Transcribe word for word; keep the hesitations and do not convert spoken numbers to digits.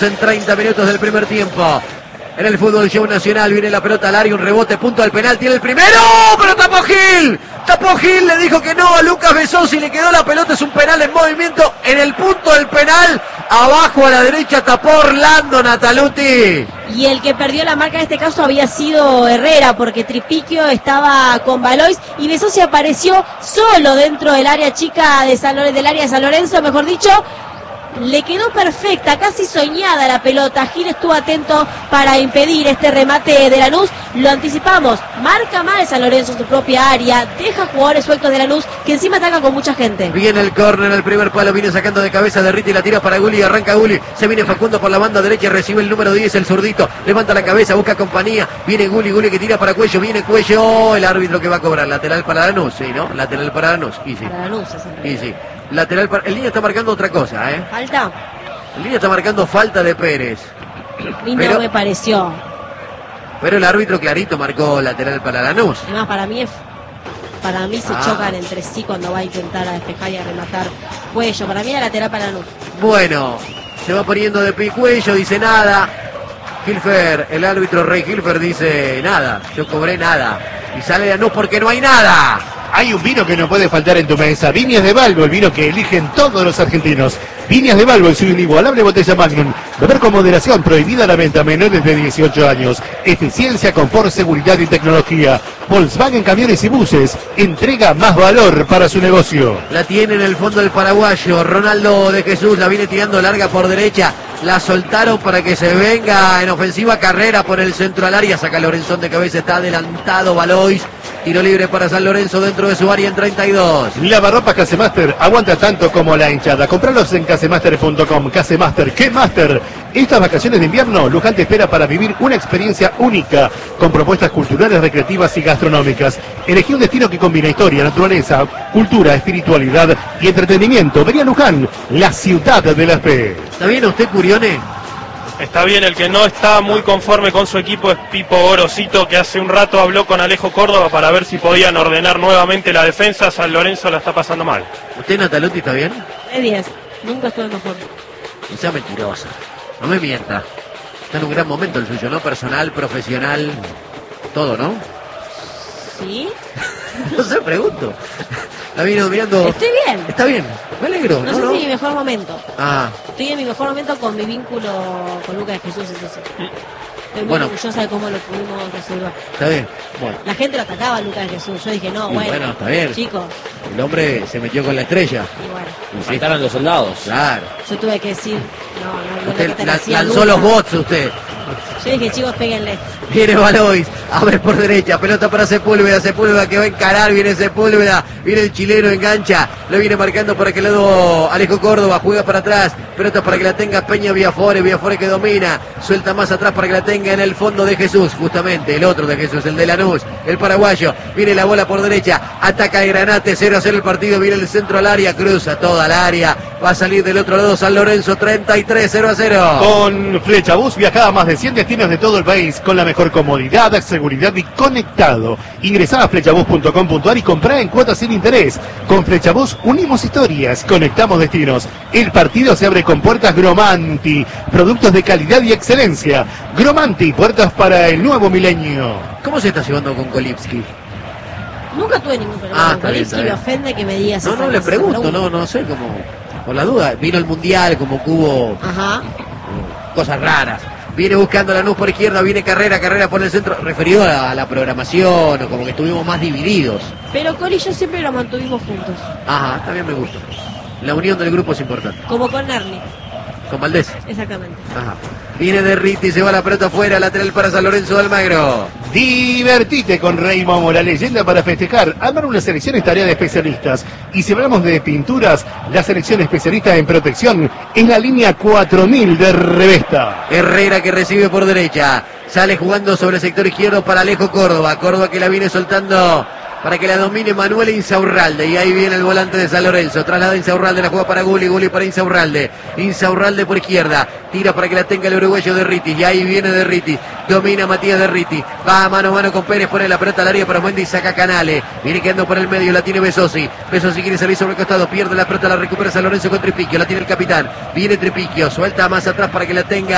En treinta minutos del primer tiempo. En el fútbol show nacional viene la pelota al área, un rebote, punto al penal, tiene el primero, pero tapó Gil. Tapó Gil, le dijo que no a Lucas Besosi, le quedó la pelota, es un penal en movimiento. En el punto del penal, abajo a la derecha tapó Orlando Nataluti. Y el que perdió la marca en este caso había sido Herrera, porque Tripiquio estaba con Valois y Besosi apareció solo dentro del área chica de San Lorenzo, del área de San Lorenzo, mejor dicho. Le quedó perfecta, casi soñada la pelota. Gil estuvo atento para impedir este remate de Lanús. Lo anticipamos, marca mal San Lorenzo en su propia área, deja jugadores sueltos de Lanús, que encima ataca con mucha gente. Viene el córner, el primer palo, viene sacando de cabeza de Riti, la tira para Gulli, arranca Gulli, se viene Facundo por la banda derecha, recibe el número diez, el zurdito, levanta la cabeza, busca compañía, viene Gulli, Gulli que tira para Cuello, viene Cuello, el árbitro que va a cobrar, lateral para Lanús, sí, ¿no? Lateral para Lanús, y sí. Para Lanús, y sí. Lateral para... El línea está marcando otra cosa, ¿eh? ¿Falta? El línea está marcando falta de Pérez. A mí no pero, me pareció. Pero el árbitro clarito marcó lateral para Lanús. Además, para mí es... Para mí se ah. chocan entre sí cuando va a intentar a despejar y a rematar Cuello. Para mí era lateral para Lanús. Bueno, se va poniendo de pie Cuello, dice nada. Hilfer, el árbitro Rey Hilfer dice nada. Yo cobré nada. Y sale Lanús porque no hay nada. Hay un vino que no puede faltar en tu mesa. Viñas de Balbo, el vino que eligen todos los argentinos. Viñas de Balbo en su inigualable botella Magnum. Beber con moderación, prohibida la venta a menores de dieciocho años. Eficiencia, confort, seguridad y tecnología. Volkswagen Camiones y Buses. Entrega más valor para su negocio. La tiene en el fondo el paraguayo. Ronaldo de Jesús la viene tirando larga por derecha. La soltaron para que se venga en ofensiva. Carrera por el centro al área. Saca Lorenzón de cabeza. Está adelantado Valois. Tiro libre para San Lorenzo dentro de su área en treinta y dos. Lavarropas Casemaster aguanta tanto como la hinchada. Compralos en casemaster punto com. Casemaster, ¿qué Master? Estas vacaciones de invierno, Luján te espera para vivir una experiencia única con propuestas culturales, recreativas y gastronómicas. Elegí un destino que combina historia, naturaleza, cultura, espiritualidad y entretenimiento. Vení a Luján, la ciudad de la fe. ¿Está bien usted, Curione? Está bien, el que no está muy conforme con su equipo es Pipo Gorosito, que hace un rato habló con Alejo Córdoba para ver si podían ordenar nuevamente la defensa. San Lorenzo la está pasando mal. ¿Usted, Nataluti, está bien? De diez, nunca estuve mejor. No sea mentirosa, no me mienta. Está en un gran momento el suyo, ¿no? Personal, profesional, todo, ¿no? ¿Sí? No sé, pregunto. La vino mirando. Estoy bien. Está bien, me alegro. No, No, sé no, si es mi mejor momento. Ah, Estoy en mi mejor momento con mi vínculo con Lucas de Jesús, eso sí. Estoy muy Bueno. orgullosa de cómo lo pudimos resolver. está bien. Bueno, La gente lo atacaba a Lucas de Jesús. Yo dije, no, Y bueno, bueno, está bien. chicos. el hombre se metió con la estrella. Y bueno, Y sí, Faltaron los soldados. claro. yo tuve que decir, no, no, no Usted le la- pertenecía a lanzó Lucas. los bots usted. Yo dije, chicos, péguenle. Viene Valois, abre por derecha, pelota para Sepúlveda, Sepúlveda que va a encarar, viene Sepúlveda, viene el chileno, engancha, lo viene marcando por aquel lado Alejo Córdoba, juega para atrás, pelota para que la tenga Peña Viafore, Viafore que domina, suelta más atrás para que la tenga en el fondo de Jesús, justamente, el otro de Jesús, el de Lanús, el paraguayo, viene la bola por derecha, ataca el Granate, cero a cero el partido, viene el centro al área, cruza toda el área, va a salir del otro lado San Lorenzo, treinta y tres, cero a cero. Con Flechabús viaja a más de cien destinos de todo el país con la mejor comodidad, seguridad y conectado. Ingresá a flechabús punto com punto ar y comprá en cuotas sin interés. Con Flechabús unimos historias, conectamos destinos. El partido se abre con puertas Gromanti, productos de calidad y excelencia. Gromanti, puertas para el nuevo milenio. ¿Cómo se está llevando con Kolipski? Nunca tuve ningún problema Ah, con está bien, Kolipski, está me bien. ofende que me digas No, esa- no, le esa pregunto, no, no sé, como, por la duda, vino el Mundial, como que hubo Ajá. cosas raras. Viene buscando Lanús por izquierda, viene Carrera, Carrera por el centro, referido a la programación, o como que estuvimos más divididos. Pero Coli y yo siempre lo mantuvimos juntos. Ajá, también me gusta. La unión del grupo es importante. Como con Ernie, Con Valdés. exactamente. Ajá. Viene de Riti, se va la pelota afuera, lateral para San Lorenzo de Almagro. Divertite con Raymond, la leyenda para festejar. Armar una selección es tarea de especialistas. Y si hablamos de pinturas, la selección especialista en protección es la línea cuatro mil de Revesta. Herrera que recibe por derecha. Sale jugando sobre el sector izquierdo para Alejo Córdoba. Córdoba que la viene soltando para que la domine Manuel Insaurralde. Y ahí viene el volante de San Lorenzo. Traslada Insaurralde, la juega para Gulli, Gulli para Insaurralde. Insaurralde por izquierda. Tira para que la tenga el uruguayo de Riti. Y ahí viene de Riti. Domina Matías de Riti. Va mano a mano con Pérez. Pone la pelota al área para Mendy y saca Canale. Viene quedando por el medio. La tiene Besosi. Besosi quiere salir sobre el costado. Pierde la pelota. La recupera San Lorenzo con Tripiquio. La tiene el capitán. Viene Tripiquio. Suelta más atrás para que la tenga